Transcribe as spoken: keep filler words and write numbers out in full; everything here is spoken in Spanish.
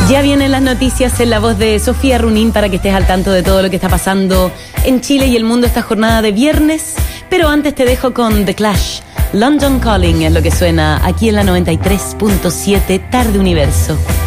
Ya vienen las noticias en la voz de Sofía Runín para que estés al tanto de todo lo que está pasando en Chile y el mundo esta jornada de viernes. Pero antes te dejo con The Clash. London Calling es lo que suena aquí en la noventa y tres punto siete Tarde Universo.